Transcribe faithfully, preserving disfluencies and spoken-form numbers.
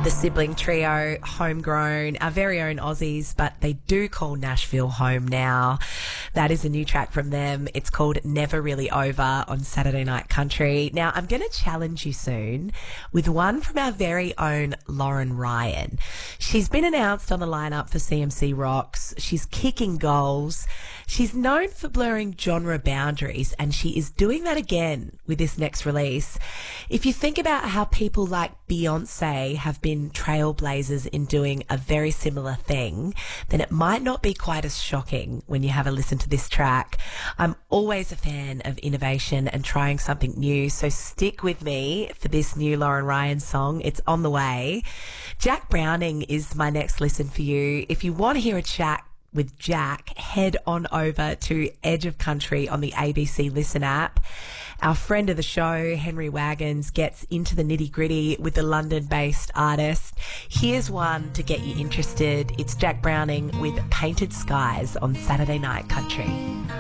The sibling trio, homegrown, our very own Aussies, but they do call Nashville home now. That is a new track from them. It's called Never Really Over on Saturday Night Country. Now, I'm going to challenge you soon with one from our very own Lauren Ryan. She's been announced on the lineup for C M C Rocks. She's kicking goals. She's known for blurring genre boundaries, and she is doing that again with this next release. If you think about how people like Beyonce have been trailblazers in doing a very similar thing, then it might not be quite as shocking when you have a listen to this track. I'm always a fan of innovation and trying something new, so stick with me for this new Lauren Ryan song. It's on the way. Jack Browning is my next listen for you. If you want to hear a chat with Jack, head on over to Edge of Country on the A B C Listen app. Our friend of the show, Henry Wagons, gets into the nitty-gritty with the London-based artist. Here's one to get you interested. It's Jack Browning with Painted Skies on Saturday Night Country.